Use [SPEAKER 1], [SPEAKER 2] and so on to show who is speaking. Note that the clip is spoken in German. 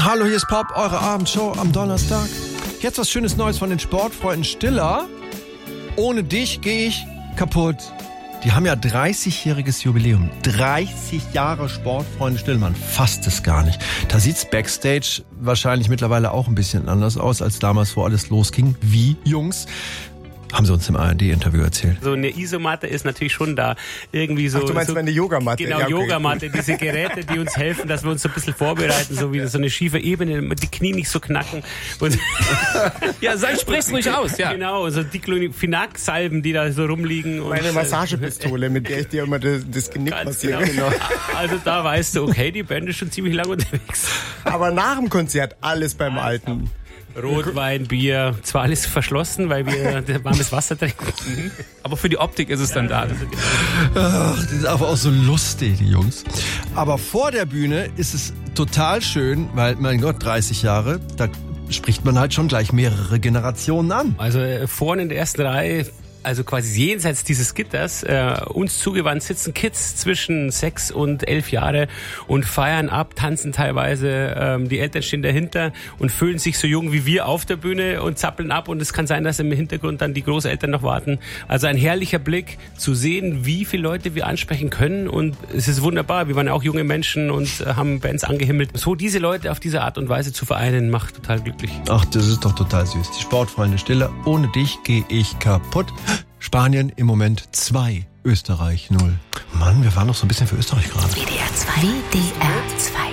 [SPEAKER 1] Hallo, hier ist Pop, eure Abendshow am Donnerstag. Jetzt was Schönes Neues von den Sportfreunden Stiller. Ohne dich gehe ich kaputt. Die haben ja 30-jähriges Jubiläum. 30 Jahre Sportfreunde Stiller. Man fasst es gar nicht. Da sieht's Backstage wahrscheinlich mittlerweile auch ein bisschen anders aus als damals, wo alles losging. Wie, Jungs? Haben sie uns im ARD-Interview erzählt.
[SPEAKER 2] So eine Isomatte ist natürlich schon da. Irgendwie so.
[SPEAKER 3] Ach, du meinst
[SPEAKER 2] so,
[SPEAKER 3] eine Yogamatte?
[SPEAKER 2] Genau, ja, okay. Yogamatte. Diese Geräte, die uns helfen, dass wir uns so ein bisschen vorbereiten, so wie so eine schiefe Ebene, die Knie nicht so knacken. Und
[SPEAKER 4] ja, sprich's ruhig aus, ja.
[SPEAKER 2] Genau, so Diclofenac-Salben, die da so rumliegen. Und
[SPEAKER 3] meine Massagepistole, mit der ich dir immer das Genick massiere. Genau.
[SPEAKER 2] Also da weißt du, okay, die Band ist schon ziemlich lang unterwegs.
[SPEAKER 3] Aber nach dem Konzert alles beim Alten.
[SPEAKER 2] Rotwein, Bier, zwar alles verschlossen, weil wir warmes Wasser trinken.
[SPEAKER 4] Aber für die Optik ist es dann da.
[SPEAKER 1] Ach, die sind aber auch so lustig, die Jungs. Aber vor der Bühne ist es total schön, weil, mein Gott, 30 Jahre, da spricht man halt schon gleich mehrere Generationen an.
[SPEAKER 2] Also vorne in der ersten Reihe, also quasi jenseits dieses Gitters, uns zugewandt sitzen Kids zwischen 6 und 11 Jahre und feiern ab, tanzen teilweise. Die Eltern stehen dahinter und fühlen sich so jung wie wir auf der Bühne und zappeln ab. Und es kann sein, dass im Hintergrund dann die Großeltern noch warten. Also ein herrlicher Blick zu sehen, wie viele Leute wir ansprechen können. Und es ist wunderbar. Wir waren ja auch junge Menschen und haben Bands angehimmelt. So diese Leute auf diese Art und Weise zu vereinen, macht total glücklich.
[SPEAKER 1] Ach, das ist doch total süß. Die Sportfreunde Stiller. Ohne dich gehe ich kaputt. Spanien im Moment 2, Österreich 0. Mann, wir waren noch so ein bisschen für Österreich gerade.
[SPEAKER 5] WDR 2. WDR 2.